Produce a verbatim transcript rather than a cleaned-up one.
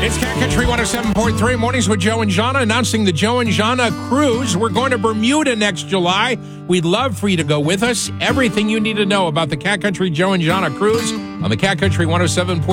It's Cat Country one oh seven point three, Mornings with Joe and Jana, announcing the Joe and Jana Cruise. We're going to Bermuda next July. We'd love for you to go with us. Everything you need to know about the Cat Country Joe and Jana Cruise on the Cat Country one oh seven point three